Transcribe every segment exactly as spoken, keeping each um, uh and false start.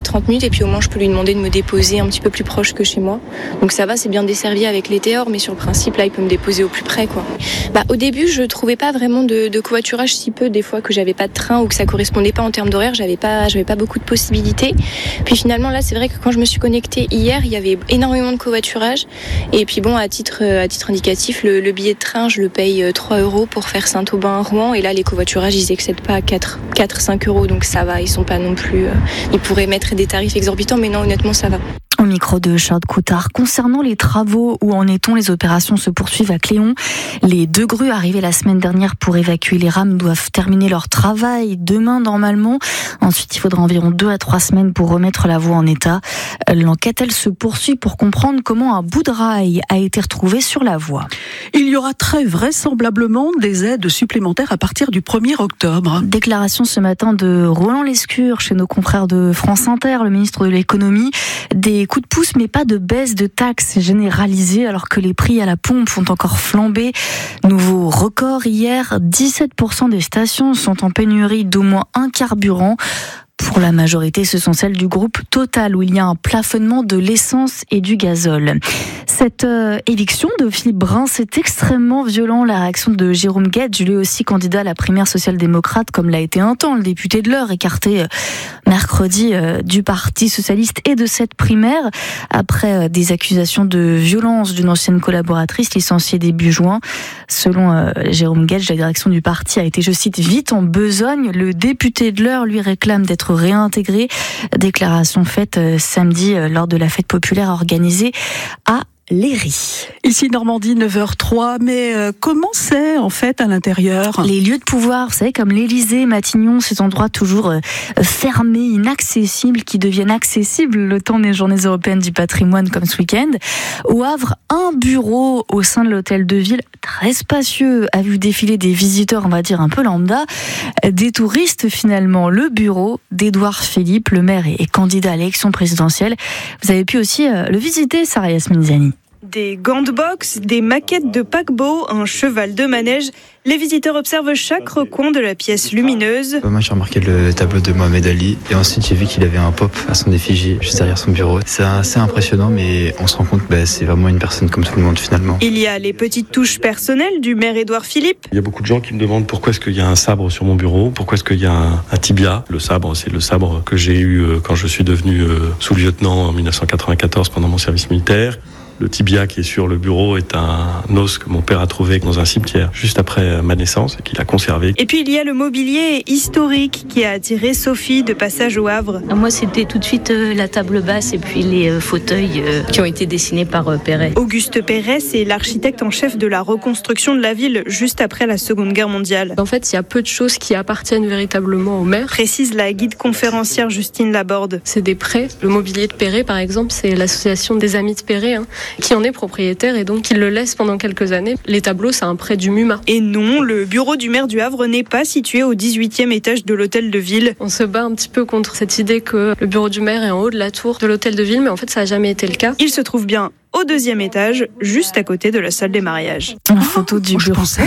trente minutes et puis au moins je peux lui demander de me déposer un petit peu plus proche que chez moi. Donc ça va, c'est bien desservi avec les Téors, mais sur le principe là il peut me déposer au plus près quoi. Bah, au début je trouvais pas vraiment de, de covoiturage, si peu des fois que j'avais pas de train ou que ça correspondait pas en termes d'horaire, j'avais pas, j'avais pas beaucoup de possibilités. Puis finalement là c'est vrai que quand je me suis connectée hier, il y avait énormément de covoiturage et puis bon à titre, à titre indicatif le, le billet de train je le paye trois euros pour faire Saint-Aubin à Rouen et là les covoiturages ils excèdent pas quatre à cinq euros donc ça va, ils sont pas non plus, euh, ils pourraient mettre des tarifs exorbitants mais non honnêtement ça va. Au micro de Charles Coutard. Concernant les travaux, où en est-on? Les opérations se poursuivent à Cléon. Les deux grues arrivées la semaine dernière pour évacuer les rames doivent terminer leur travail demain normalement. Ensuite, il faudra environ deux à trois semaines pour remettre la voie en état. L'enquête, elle se poursuit pour comprendre comment un bout de rail a été retrouvé sur la voie. Il y aura très vraisemblablement des aides supplémentaires à partir du premier octobre. Déclaration ce matin de Roland Lescure chez nos confrères de France Inter, le ministre de l'économie. Des coups de pouce, mais pas de baisse de taxes généralisée, alors que les prix à la pompe ont encore flambé. Nouveau record hier, dix-sept pour cent des stations sont en pénurie d'au moins un carburant. Pour la majorité, ce sont celles du groupe Total, où il y a un plafonnement de l'essence et du gazole. Cette euh, éviction de Philippe Brun, c'est extrêmement violent. La réaction de Jérôme Guedj, lui aussi candidat à la primaire social-démocrate, comme l'a été un temps, le député de l'Eure, écarté euh, mercredi euh, du Parti socialiste et de cette primaire, après euh, des accusations de violence d'une ancienne collaboratrice licenciée début juin. Selon euh, Jérôme Guedj, la direction du parti a été, je cite, vite en besogne. Le député de l'Eure lui réclame d'être réintégré. Déclaration faite euh, samedi euh, lors de la fête populaire organisée à Léry. Ici Normandie, neuf heures trois, mais euh, comment c'est en fait à l'intérieur? Les lieux de pouvoir, vous savez, comme l'Élysée, Matignon, ces endroits toujours euh, fermés, inaccessibles, qui deviennent accessibles le temps des journées européennes du patrimoine comme ce week-end. Au Havre, un bureau au sein de l'hôtel de ville, très spacieux, a vu défiler des visiteurs, on va dire un peu lambda, des touristes finalement. Le bureau d'Édouard Philippe, le maire et candidat à l'élection présidentielle. Vous avez pu aussi euh, le visiter, Sarah Yasmine Ziani. Des gants de boxe, des maquettes de paquebot, un cheval de manège. Les visiteurs observent chaque recoin de la pièce lumineuse. Moi, j'ai remarqué le tableau de Mohamed Ali et ensuite j'ai vu qu'il avait un pop à son effigie juste derrière son bureau. C'est assez impressionnant, mais on se rend compte que bah, c'est vraiment une personne comme tout le monde finalement. Il y a les petites touches personnelles du maire Édouard Philippe. Il y a beaucoup de gens qui me demandent pourquoi est-ce qu'il y a un sabre sur mon bureau, pourquoi est-ce qu'il y a un, un tibia. Le sabre, c'est le sabre que j'ai eu quand je suis devenu sous-lieutenant en dix-neuf cent quatre-vingt-quatorze pendant mon service militaire. Le tibia qui est sur le bureau est un os que mon père a trouvé dans un cimetière juste après ma naissance et qu'il a conservé. Et puis il y a le mobilier historique qui a attiré Sophie de passage au Havre. Moi c'était tout de suite euh, la table basse et puis les euh, fauteuils euh, qui ont été dessinés par euh, Perret. Auguste Perret, c'est l'architecte en chef de la reconstruction de la ville juste après la Seconde Guerre mondiale. En fait il y a peu de choses qui appartiennent véritablement au maire. Précise la guide conférencière Justine Laborde. C'est des prêts. Le mobilier de Perret par exemple, c'est l'association des amis de Perret hein, qui en est propriétaire et donc il le laisse pendant quelques années. Les tableaux, c'est un prêt du M U M A. Et non, le bureau du maire du Havre n'est pas situé au dix-huitième étage de l'hôtel de ville. On se bat un petit peu contre cette idée que le bureau du maire est en haut de la tour de l'hôtel de ville, mais en fait, ça n'a jamais été le cas. Il se trouve bien au deuxième étage, juste à côté de la salle des mariages. Une photo du oh, bureau. Je pensais,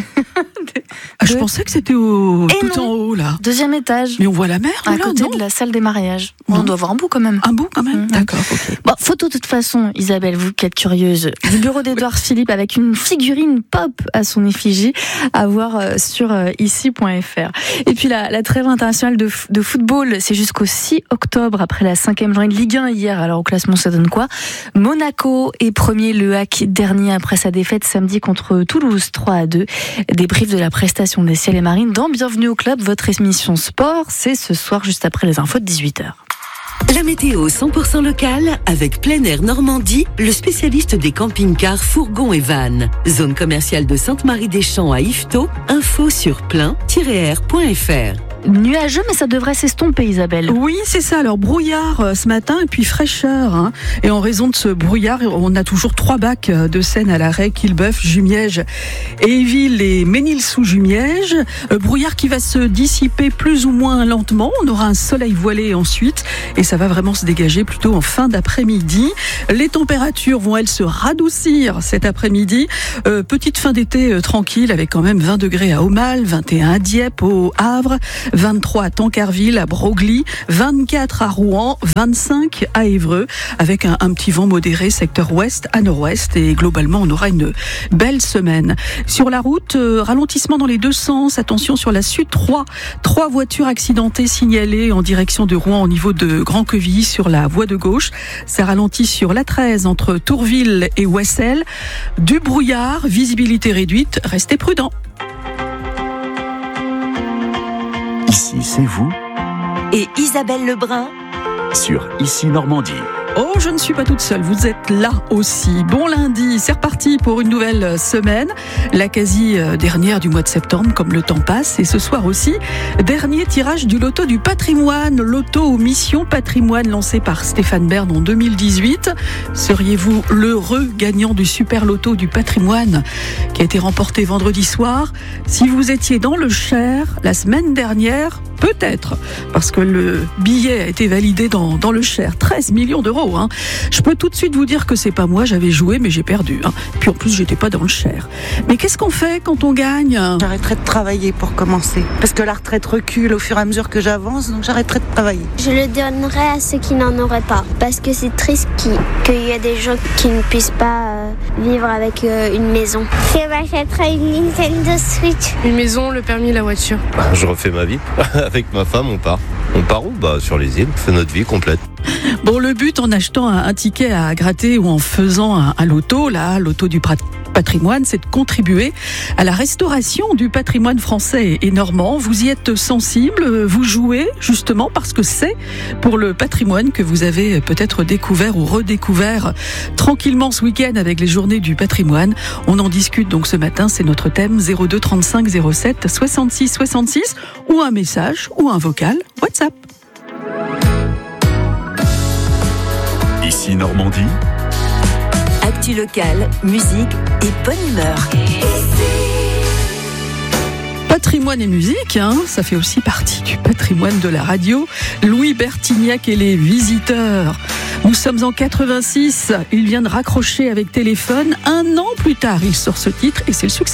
ah, je pensais que c'était au, tout non. en haut, là. Deuxième étage. Mais on voit la mer, à là, côté non de la salle des mariages. On doit voir un bout quand même. Un bout quand même. Mmh. D'accord. Okay. Bon, photo de toute façon, Isabelle, vous qui êtes curieuse, du bureau d'Édouard oui. Philippe avec une figurine pop à son effigie à voir sur ici point f r. Et puis la, la trêve internationale de, de football, c'est jusqu'au six octobre après la cinquième journée de Ligue un hier. Alors au classement, ça donne quoi? Monaco est premier, Le Hack dernier après sa défaite samedi contre Toulouse trois à deux. Débrief de la prestation des Ciels et Marines dans Bienvenue au Club, votre émission sport, c'est ce soir juste après les infos de dix-huit heures. La météo cent pour cent locale avec Plein Air Normandie, le spécialiste des camping-cars, fourgons et vannes. Zone commerciale de Sainte-Marie-des-Champs à Yvetot, info sur plein tiret air point f r. Nuageux, mais ça devrait s'estomper, Isabelle. Oui, c'est ça. Alors, brouillard euh, ce matin et puis fraîcheur. Hein. Et en raison de ce brouillard, on a toujours trois bacs de Seine à l'arrêt, Quillebeuf, Jumièges, Éville et Ménil-sous-Jumièges. Euh, brouillard qui va se dissiper plus ou moins lentement. On aura un soleil voilé ensuite et ça va vraiment se dégager plutôt en fin d'après-midi. Les températures vont, elles, se radoucir cet après-midi. Euh, petite fin d'été euh, tranquille avec quand même vingt degrés à Aumale, vingt et un à Dieppe, au Havre, vingt-trois à Tancarville, à Broglie, vingt-quatre à Rouen, vingt-cinq à Évreux, avec un, un petit vent modéré secteur ouest à nord-ouest, et globalement on aura une belle semaine. Sur la route, euh, ralentissement dans les deux sens, attention sur la Sud trois, trois voitures accidentées signalées en direction de Rouen au niveau de Grand-Quevilly sur la voie de gauche. Ça ralentit sur l'A treize entre Tourville et Ouessel. Du brouillard, visibilité réduite, restez prudents. Ici, c'est vous. Et Isabelle Lebrun Sur Ici Normandie. Oh, je ne suis pas toute seule, vous êtes là aussi. Bon lundi, c'est reparti pour une nouvelle semaine, la quasi dernière du mois de septembre, comme le temps passe. Et ce soir aussi, dernier tirage du loto du patrimoine, loto aux missions patrimoine lancé par Stéphane Bern en deux mille dix-huit. Seriez-vous l'heureux gagnant du super loto du patrimoine qui a été remporté vendredi soir? Si vous étiez dans le Cher la semaine dernière, peut-être, parce que le billet a été validé dans, dans le Cher, treize millions d'euros. Hein. Je peux tout de suite vous dire que c'est pas moi, j'avais joué mais j'ai perdu. Hein. Puis en plus j'étais pas dans le Cher. Mais qu'est-ce qu'on fait quand on gagne? J'arrêterai de travailler pour commencer, parce que la retraite recule au fur et à mesure que j'avance, donc j'arrêterai de travailler. Je le donnerai à ceux qui n'en auraient pas, parce que c'est triste qu'il y ait des gens qui ne puissent pas euh, vivre avec euh, une maison. Je m'achèterai une Nintendo Switch. Une maison, le permis, la voiture. Je refais ma vie. Avec ma femme, on part. On part où? Bah, sur les îles, on fait notre vie complète. Bon, le but en achetant un, un ticket à gratter ou en faisant un, un loto, là, loto du patrimoine, c'est de contribuer à la restauration du patrimoine français et normand. Vous y êtes sensible, vous jouez justement parce que c'est pour le patrimoine que vous avez peut-être découvert ou redécouvert tranquillement ce week-end avec les journées du patrimoine. On en discute donc ce matin, c'est notre thème zéro deux trente-cinq zéro sept soixante-six soixante-six ou un message ou un vocal WhatsApp. Ici Normandie. Actu locale, musique et bonne humeur. Patrimoine et musique, hein, ça fait aussi partie du patrimoine de la radio. Louis Bertignac et les Visiteurs. Nous sommes en quatre-vingt-six, il vient de raccrocher avec Téléphone. Un an plus tard, il sort ce titre et c'est le succès.